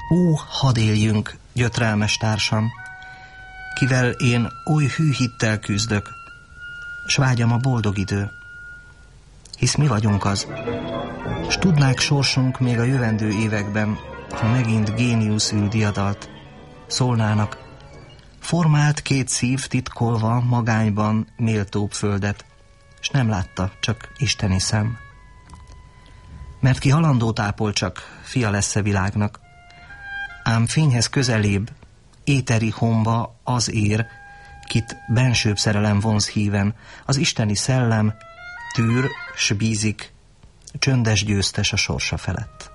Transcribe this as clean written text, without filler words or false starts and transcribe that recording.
Ó, hadd éljünk, gyötrelmes társam, kivel én oly hű hittel küzdök, s vágyam a boldog idő. Hisz mi vagyunk az, s tudnák sorsunk még a jövendő években, ha megint géniusz ül diadalt, szólnának, formált két szív titkolva magányban méltóbb földet, s nem látta, csak isteni szem. Mert ki halandó tápol csak, fia lesz-e világnak, ám fényhez közelébb, éteri homba az ér, kit bensőbb szerelem vonz híven, az isteni szellem tűr, s bízik, csöndes győztes a sorsa felett.